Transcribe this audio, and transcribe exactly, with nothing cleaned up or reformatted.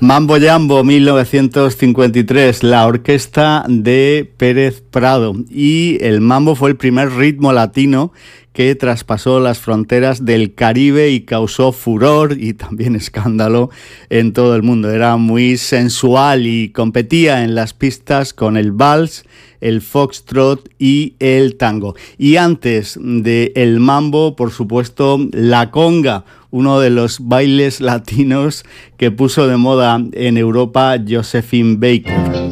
Mambo Jambo, mil novecientos cincuenta y tres, la orquesta de Pérez Prado. Y el mambo fue el primer ritmo latino que traspasó las fronteras del Caribe y causó furor y también escándalo en todo el mundo. Era muy sensual y competía en las pistas con el vals, el foxtrot y el tango. Y antes del mambo, por supuesto, la conga, uno de los bailes latinos que puso de moda en Europa Josephine Baker.